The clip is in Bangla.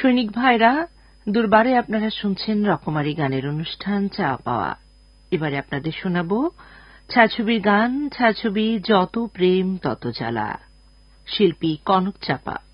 সৈনিক ভাইরা, দুর্বারে আপনারা শুনছেন রকমারি গানের অনুষ্ঠান চা পাওয়া। এবারে আপনাদের শোনাব ছায়াছবির গান, ছায়াছবি যত প্রেম তত জ্বালা, শিল্পী কনক চাপা।